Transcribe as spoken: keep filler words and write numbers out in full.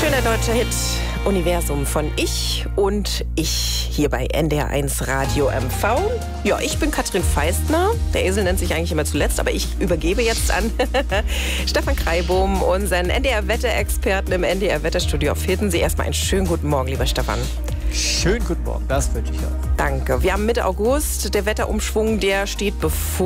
Schöner deutscher Hit, Universum von Ich und Ich hier bei N D R eins Radio M V. Ja, ich bin Katrin Feistner. Der Esel nennt sich eigentlich immer zuletzt, aber ich übergebe jetzt an Stefan Kreibohm, unseren N D R-Wetterexperten im N D R-Wetterstudio auf Hilden. Sie erstmal einen schönen guten Morgen, lieber Stefan. Schönen guten Morgen, das wünsche ich auch. Danke. Wir haben Mitte August. Der Wetterumschwung, der steht bevor.